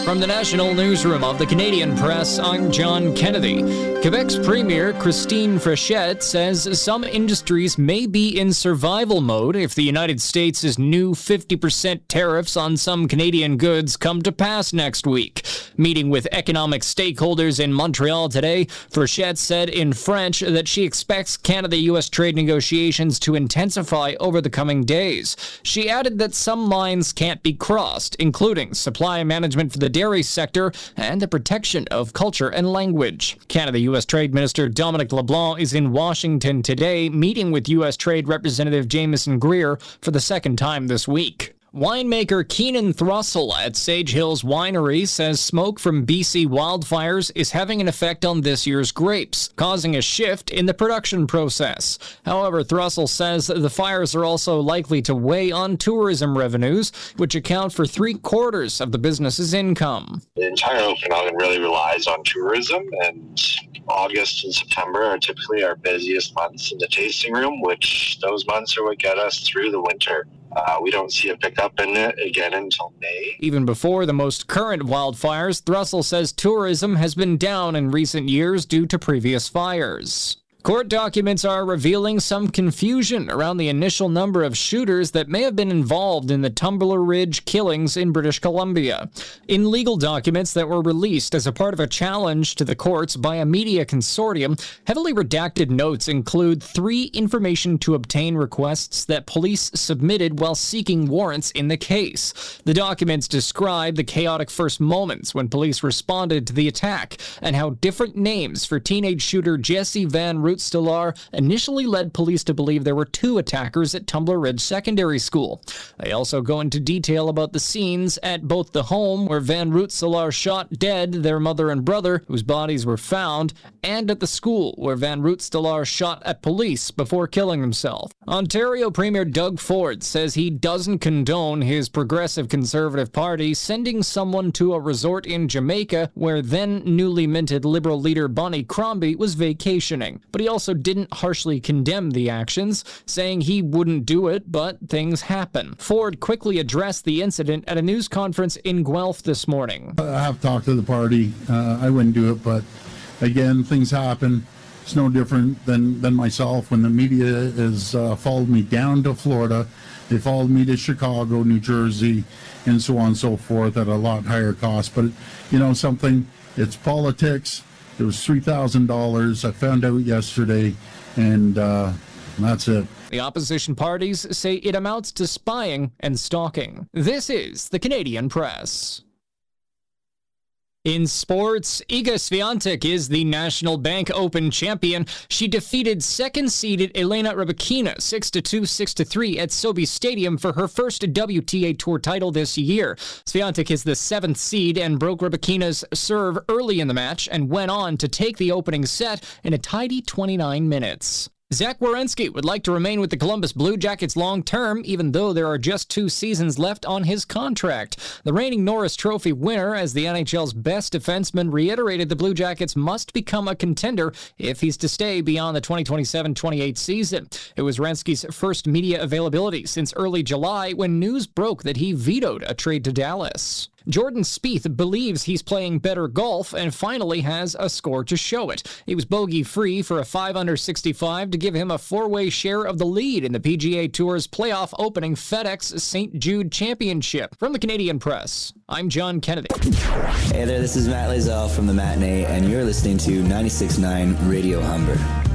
From the National Newsroom of the Canadian Press, I'm John Kennedy. Quebec's Premier Christine Fréchette says some industries may be in survival mode if the United States' new 50% tariffs on some Canadian goods come to pass next week. Meeting with economic stakeholders in Montreal today, Fréchette said in French that she expects Canada-U.S. trade negotiations to intensify over the coming days. She added that some lines can't be crossed, including supply management for the dairy sector and the protection of culture and language. Canada-U.S. Trade Minister Dominic LeBlanc is in Washington today, meeting with U.S. Trade Representative Jamieson Greer for the second time this week. Winemaker Keenan Thrussell at Sage Hills Winery says smoke from BC wildfires is having an effect on this year's grapes, causing a shift in the production process. However, Thrussell says the fires are also likely to weigh on tourism revenues, which account for 3/4 of the business's income. The entire Okanagan really relies on tourism, and August and September are typically our busiest months in the tasting room, which those months are what get us through the winter. We don't see a pickup in it again until May. Even before the most current wildfires, Thrussell says tourism has been down in recent years due to previous fires. Court documents are revealing some confusion around the initial number of shooters that may have been involved in the Tumbler Ridge killings in British Columbia. In legal documents that were released as a part of a challenge to the courts by a media consortium, heavily redacted notes include 3 information to obtain requests that police submitted while seeking warrants in the case. The documents describe the chaotic first moments when police responded to the attack and how different names for teenage shooter Jesse Van Roetstelaar initially led police to believe there were 2 attackers at Tumbler Ridge Secondary School. They also go into detail about the scenes at both the home where Van Roetstelaar shot dead their mother and brother, whose bodies were found, and at the school where Van Roetstelaar shot at police before killing himself. Ontario Premier Doug Ford says he doesn't condone his Progressive Conservative Party sending someone to a resort in Jamaica where then newly minted Liberal leader Bonnie Crombie was vacationing. But he also didn't harshly condemn the actions, saying he wouldn't do it, but things happen. Ford quickly addressed the incident at a news conference in Guelph this morning. I have talked to the party. I wouldn't do it, but again, things happen. It's no different than myself. When the media has followed me down to Florida, they followed me to Chicago, New Jersey, and so on and so forth at a lot higher cost. But, you know something, it's politics. It was $3,000. I found out yesterday, and that's it. The opposition parties say it amounts to spying and stalking. This is the Canadian Press. In sports, Iga Swiatek is the National Bank Open champion. She defeated second-seeded Elena Rybakina 6-2, 6-3 at Sobe Stadium for her first WTA Tour title this year. Swiatek is the 7th seed and broke Rybakina's serve early in the match and went on to take the opening set in a tidy 29 minutes. Zach Werenski would like to remain with the Columbus Blue Jackets long-term, even though there are just 2 seasons left on his contract. The reigning Norris Trophy winner, as the NHL's best defenseman, reiterated the Blue Jackets must become a contender if he's to stay beyond the 2027-28 season. It was Werenski's first media availability since early July when news broke that he vetoed a trade to Dallas. Jordan Spieth believes he's playing better golf and finally has a score to show it. He was bogey-free for a 5-under 65 to give him a 4-way share of the lead in the PGA Tour's playoff opening FedEx St. Jude Championship. From the Canadian Press, I'm John Kennedy. Hey there, this is Matt Lazell from The Matinee, and you're listening to 96.9 Radio Humber.